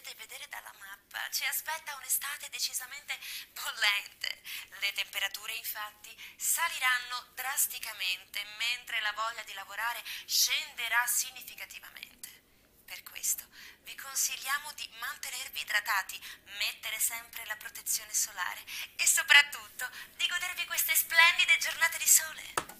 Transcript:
potete vedere dalla mappa, ci aspetta un'estate decisamente bollente. Le temperature infatti saliranno drasticamente, mentre la voglia di lavorare scenderà significativamente. Per questo vi consigliamo di mantenervi idratati, mettere sempre la protezione solare e soprattutto di godervi queste splendide giornate di sole.